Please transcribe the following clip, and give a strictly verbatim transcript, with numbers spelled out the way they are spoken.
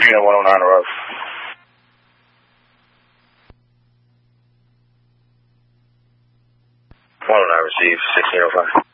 Unit one oh nine arrived. one oh nine received, sixteen oh five.